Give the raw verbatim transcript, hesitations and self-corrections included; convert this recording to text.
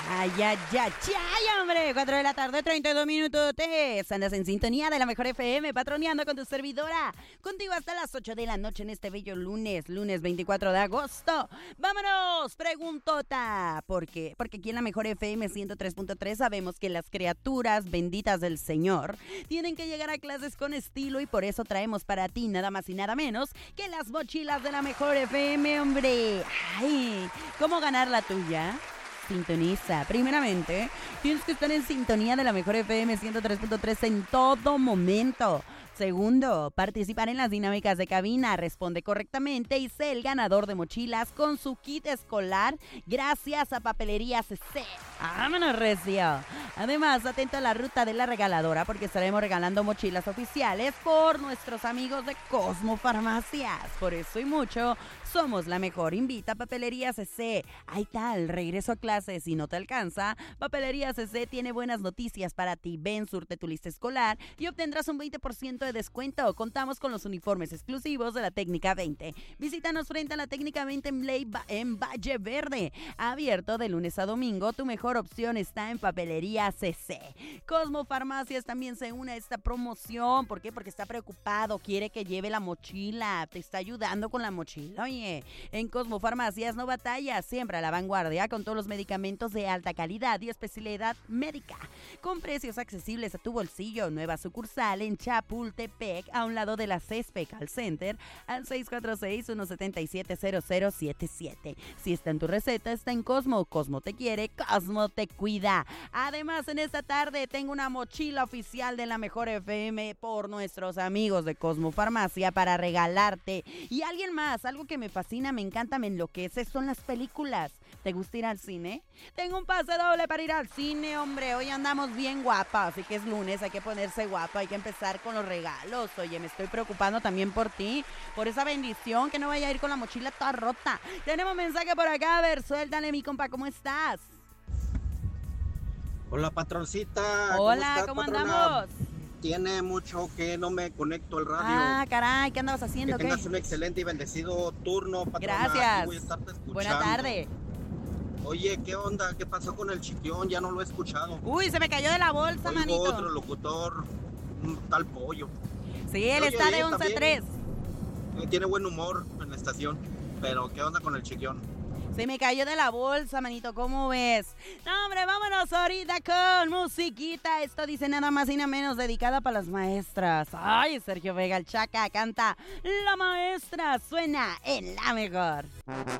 Ay, ay, ay, ay, hombre. Cuatro de la tarde, treinta y dos minutos. Andas en sintonía de la mejor F M, patroneando con tu servidora. Contigo hasta las ocho de la noche en este bello lunes, lunes veinticuatro de agosto. ¡Vámonos! Preguntota. ¿Por qué? Porque aquí en la mejor F M ciento tres punto tres sabemos que las criaturas benditas del Señor tienen que llegar a clases con estilo y por eso traemos para ti nada más y nada menos que las mochilas de la mejor F M, hombre. Ay, ¿cómo ganar la tuya? Sintoniza. Primeramente, tienes que estar en sintonía de la mejor F M ciento tres punto tres en todo momento. Segundo, participar en las dinámicas de cabina, responde correctamente y sé el ganador de mochilas con su kit escolar gracias a Papelería C C. ¡Vámonos, recio! Además, atento a la ruta de la regaladora porque estaremos regalando mochilas oficiales por nuestros amigos de Cosmo Farmacias. Por eso y mucho, somos la mejor. Invita a Papelería C C. Ahí tal, regreso a clases. Si no te alcanza, Papelería C C tiene buenas noticias para ti. Ven, surte tu lista escolar y obtendrás un veinte por ciento de descuento. Contamos con los uniformes exclusivos de la Técnica veinte. Visítanos frente a la Técnica veinte en, Ley, en Valle Verde. Abierto de lunes a domingo. Tu mejor opción está en Papelería C C. Cosmo Farmacias también se une a esta promoción. ¿Por qué? Porque está preocupado. Quiere que lleve la mochila. Te está ayudando con la mochila. Oye, en Cosmo Farmacias no batallas. Siempre a la vanguardia con todos los medicamentos de alta calidad y especialidad médica. Con precios accesibles a tu bolsillo. Nueva sucursal en Chapultepec, a un lado de la CESPE Call Center, al seis cuatro seis, uno siete siete, cero cero siete siete. Si está en tu receta, está en Cosmo. Cosmo te quiere, Cosmo te cuida. Además, en esta tarde tengo una mochila oficial de la mejor F M por nuestros amigos de Cosmo Farmacia para regalarte. Y alguien más, algo que me fascina, me encanta, me enloquece, son las películas. ¿Te gusta ir al cine? Tengo un pase doble para ir al cine, hombre. Hoy andamos bien guapa, así que es lunes, hay que ponerse guapa, hay que empezar con los regalos. Oye, me estoy preocupando también por ti, por esa bendición, que no vaya a ir con la mochila toda rota. Tenemos mensaje por acá, a ver, suéltale, mi compa, ¿cómo estás? Hola, patroncita. Hola, ¿cómo, ¿cómo estás, andamos? Tiene mucho que no me conecto al radio. Ah, caray, ¿qué andabas haciendo? Que ¿Qué? tengas un excelente y bendecido turno, patrona. Gracias. Aquí voy a estarte escuchando. Buena tarde. Oye, ¿qué onda? ¿Qué pasó con el Chiquión? Ya no lo he escuchado. Uy, se me cayó de la bolsa, Oigo manito. otro locutor, un tal Pollo. Sí, él Oye, está de bien, once a también. tres. Eh, Tiene buen humor en la estación. Pero, ¿qué onda con el Chiquión? Se me cayó de la bolsa, manito, ¿cómo ves? No, hombre, vámonos ahorita con musiquita. Esto dice nada más y nada menos, dedicada para las maestras. Ay, Sergio Vega, el Chaca, canta La Maestra, suena en la mejor.